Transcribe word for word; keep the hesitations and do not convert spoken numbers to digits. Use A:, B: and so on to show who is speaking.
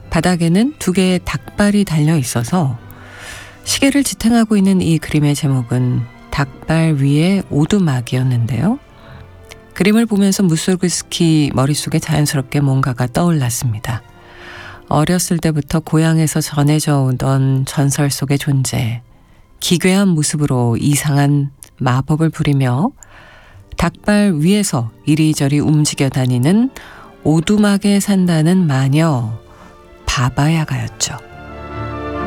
A: 바닥에는 두 개의 닭발이 달려 있어서 시계를 지탱하고 있는 이 그림의 제목은 닭발 위에 오두막이었는데요. 그림을 보면서 무솔그스키 머릿속에 자연스럽게 뭔가가 떠올랐습니다. 어렸을 때부터 고향에서 전해져 오던 전설 속의 존재, 기괴한 모습으로 이상한 마법을 부리며 닭발 위에서 이리저리 움직여 다니는 오두막에 산다는 마녀 바바야가였죠.